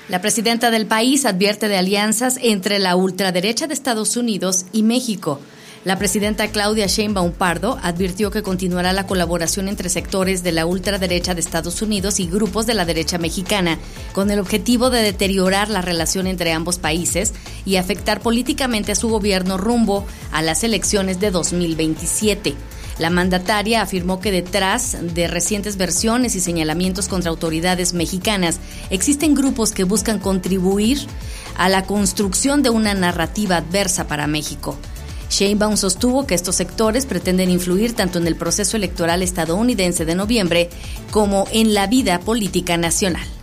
La presidenta del país advierte de alianzas entre la ultraderecha de Estados Unidos y México. La presidenta Claudia Sheinbaum Pardo advirtió que continuará la colaboración entre sectores de la ultraderecha de Estados Unidos y grupos de la derecha mexicana, con el objetivo de deteriorar la relación entre ambos países y afectar políticamente a su gobierno rumbo a las elecciones de 2027. La mandataria afirmó que detrás de recientes versiones y señalamientos contra autoridades mexicanas existen grupos que buscan contribuir a la construcción de una narrativa adversa para México. Sheinbaum sostuvo que estos sectores pretenden influir tanto en el proceso electoral estadounidense de noviembre como en la vida política nacional.